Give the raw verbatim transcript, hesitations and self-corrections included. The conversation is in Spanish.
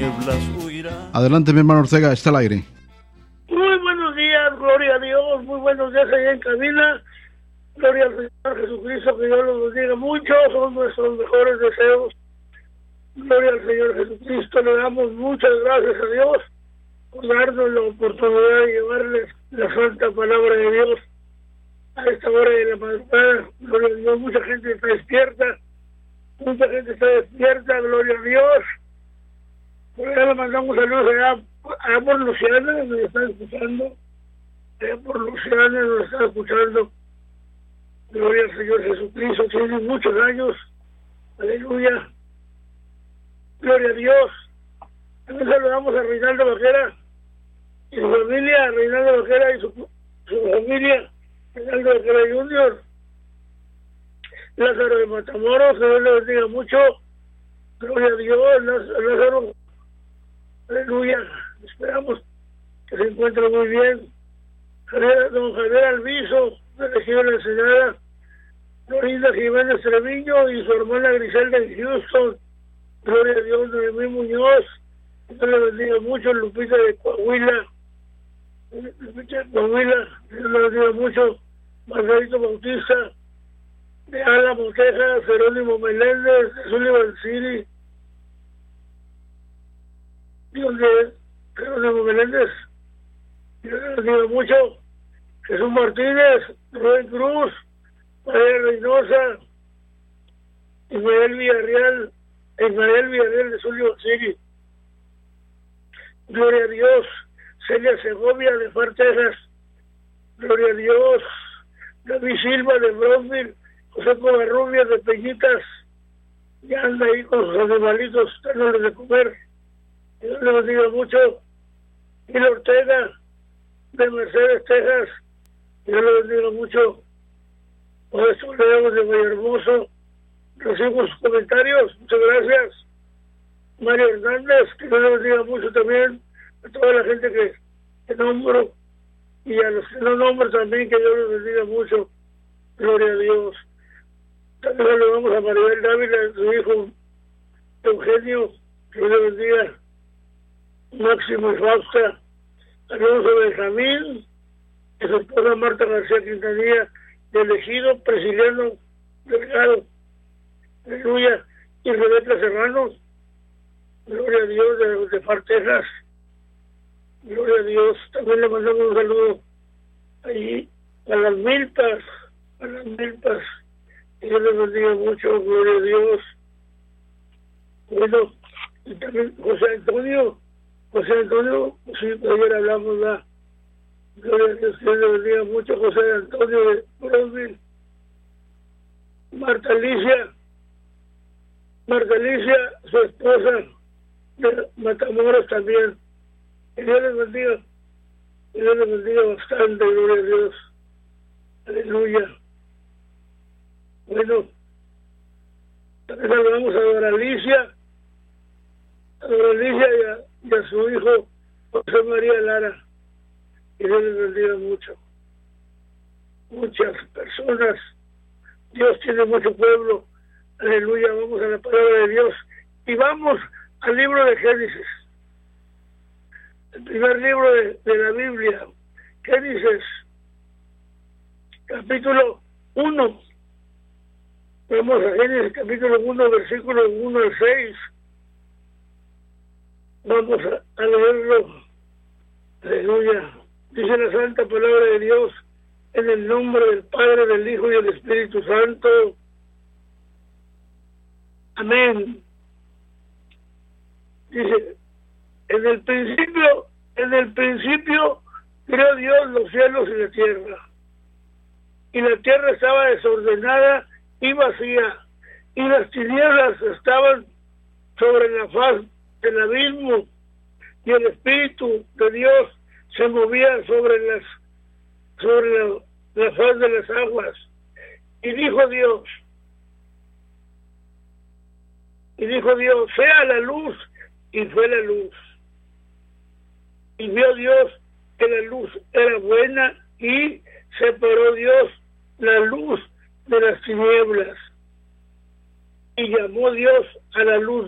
tinieblas huirán. Adelante, mi hermano Ortega, está al aire. Muy buenos días, gloria a Dios, muy buenos días allá en cabina. Gloria al Señor Jesucristo, que Dios los bendiga mucho, son nuestros mejores deseos. Gloria al Señor Jesucristo, le damos muchas gracias a Dios por darnos la oportunidad de llevarles la santa palabra de Dios a esta hora de la madrugada. Gloria a Dios, mucha gente está despierta, mucha gente está despierta, gloria a Dios. Por allá le mandamos saludos allá, allá por Luciana, nos está escuchando, allá por Luciana nos está escuchando. Gloria al Señor Jesucristo, tiene muchos años, aleluya, gloria a Dios. También saludamos a Reinaldo Bajera y su familia, a Reinaldo Bajera y su, su familia, Reinaldo Bajera junior Lázaro de Matamoros, que Dios le bendiga mucho, gloria a Dios. Lázaro, aleluya, esperamos que se encuentre muy bien. Javier, don Javier Alviso, de Región de la Ensenada, Florinda Jiménez Treviño y su hermana Griselda en Houston, gloria a Dios. Noemí Muñoz, que Dios le bendiga mucho. Lupita de Coahuila, Lupita de Coahuila, que Dios le bendiga mucho. Margarito Bautista, de Álamo, Texas, Jerónimo Meléndez, de Sullivan City, Dios de Jerónimo Meléndez, Dios le bendiga mucho. Jesús Martínez, Rubén Cruz, María Reynosa, Ismael Villarreal, Ismael Villarreal de Sullivan City, gloria a Dios. Celia Segovia de Far, Texas, gloria a Dios. David Silva de Brownsville, José Covarrubias de Peñitas, ya anda ahí con sus animalitos dándoles de comer. Dios le bendiga mucho. Gil Ortega de Mercedes, Texas, Dios le bendiga mucho. Por eso le damos de Villahermoso. Recibo sus comentarios, muchas gracias. Mario Hernández, que Dios le bendiga mucho también. A toda la gente que, que nombro y a los que no nombro también, que Dios les bendiga mucho. Gloria a Dios. También saludamos a Maribel Dávila, a su hijo Eugenio, que Dios le bendiga. Máximo y Fausta, Alonso Benjamín, y su esposa Marta García Quintanilla, de Elegido, Presiliano Delgado, aleluya, y Rebeca Serrano, gloria a Dios, de, de Far, Texas, gloria a Dios. También le mandamos un saludo ahí a las milpas, a las milpas, y Dios les bendiga mucho, gloria a Dios. Bueno, y también José Antonio, José Antonio, sí, ayer hablamos, ¿verdad? Gloria a Dios, Dios le bendiga mucho. José Antonio de Brownsville. Marta Alicia, Marta Alicia, su esposa de Matamoros también. Que Dios les bendiga, que Dios les bendiga bastante, gloria a Dios. Aleluya. Bueno, también saludamos a Dora Alicia, a Dora Alicia y a, y a su hijo José María Lara. Que Dios les bendiga mucho. Muchas personas. Dios tiene mucho pueblo. Aleluya. Vamos a la palabra de Dios. Y vamos al libro de Génesis. El primer libro de, de la Biblia. Génesis. Capítulo uno. Vamos a Génesis capítulo uno, versículos uno al seis. Vamos a, a leerlo. Aleluya. Dice la santa palabra de Dios, en el nombre del Padre, del Hijo y del Espíritu Santo. Amén. Dice, en el principio, en el principio creó Dios los cielos y la tierra. Y la tierra estaba desordenada y vacía, y las tinieblas estaban sobre la faz del abismo, y el Espíritu de Dios se movía sobre las sobre la, la faz de las aguas. Y dijo Dios, y dijo Dios, sea la luz, y fue la luz. Y vio Dios que la luz era buena, y separó Dios la luz de las tinieblas. Y llamó Dios a la luz